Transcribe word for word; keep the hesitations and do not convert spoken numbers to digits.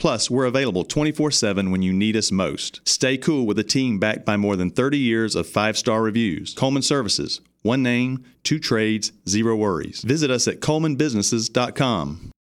Plus, we're available twenty-four seven when you need us most. Stay cool with a team backed by more than thirty years of five-star reviews. Coleman Services. One name, two trades, zero worries. Visit us at coleman businesses dot com.